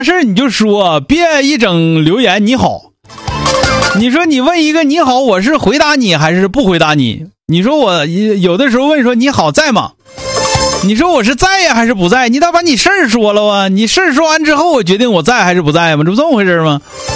事你就说，别一整留言你好。你说你问一个你好，我是回答你还是不回答你？你说我有的时候问说你好在吗？你说我是在呀还是不在？你得把你事儿说了啊！你事儿说完之后，我决定我在还是不在吗？这不这么回事吗？